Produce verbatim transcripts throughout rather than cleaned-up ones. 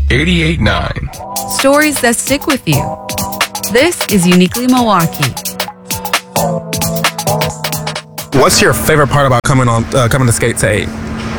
eighty-eight point nine. Stories that stick with you. This is Uniquely Milwaukee. What's your favorite part about coming on uh, coming to Skate to eight?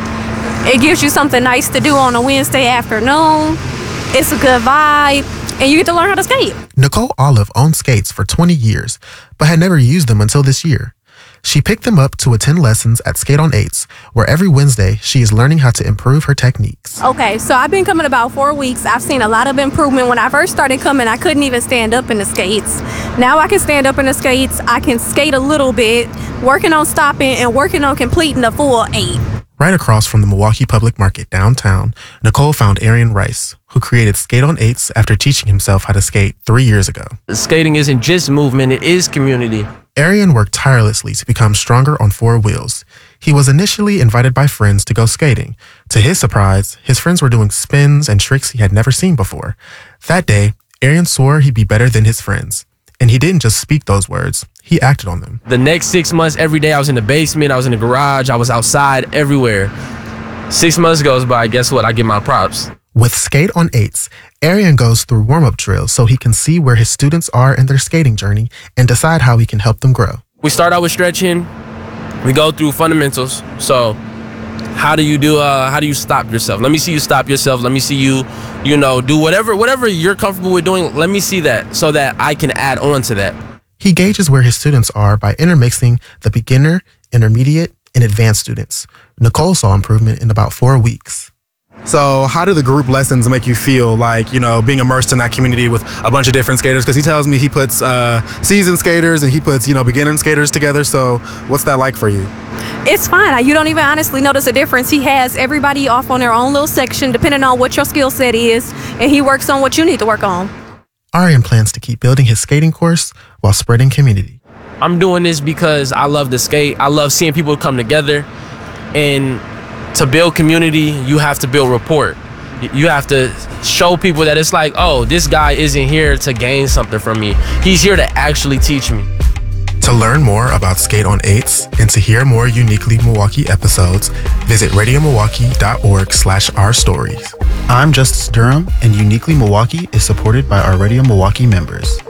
It gives you something nice to do on a Wednesday afternoon. It's a good vibe, and you get to learn how to skate. Nicole Olive owned skates for twenty years, but had never used them until this year. She picked them up to attend lessons at Skate on Eights, where every Wednesday she is learning how to improve her techniques. Okay, so I've been coming about four weeks. I've seen a lot of improvement. When I first started coming, I couldn't even stand up in the skates. Now I can stand up in the skates. I can skate a little bit, working on stopping and working on completing the full eight. Right across from the Milwaukee Public Market downtown, Nicole found Arian Rice, who created Skate on Eights after teaching himself how to skate three years ago. Skating isn't just movement, it is community. Arian worked tirelessly to become stronger on four wheels. He was initially invited by friends to go skating. To his surprise, his friends were doing spins and tricks he had never seen before. That day, Arian swore he'd be better than his friends. And he didn't just speak those words, he acted on them. The next six months, every day I was in the basement, I was in the garage, I was outside, everywhere. Six months goes by, guess what? I get my props. With Skate on Eights, Arian goes through warm-up drills so he can see where his students are in their skating journey and decide how he can help them grow. We start out with stretching. We go through fundamentals. So how do you do, uh, how do you stop yourself? Let me see you stop yourself. Let me see you, you know, do whatever, whatever you're comfortable with doing. Let me see that so that I can add on to that. He gauges where his students are by intermixing the beginner, intermediate, and advanced students. Nicole saw improvement in about four weeks. So how do the group lessons make you feel, like, you know, being immersed in that community with a bunch of different skaters? Because he tells me he puts uh, seasoned skaters and he puts, you know, beginning skaters together. So what's that like for you? It's fine. You don't even honestly notice a difference. He has everybody off on their own little section, depending on what your skill set is, and he works on what you need to work on. Arian plans to keep building his skating course while spreading community. I'm doing this because I love to skate. I love seeing people come together, and to build community, you have to build rapport. You have to show people that it's like, oh, this guy isn't here to gain something from me. He's here to actually teach me. To learn more about Skate on Eights and to hear more Uniquely Milwaukee episodes, visit radio milwaukee dot org slash our stories. I'm Justice Durham, and Uniquely Milwaukee is supported by our Radio Milwaukee members.